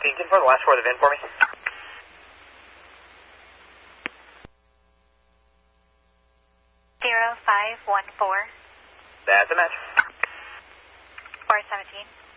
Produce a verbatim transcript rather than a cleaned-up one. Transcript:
Can you confirm the last four of the V I N for me? Zero five one four. That's a match. Four seventeen.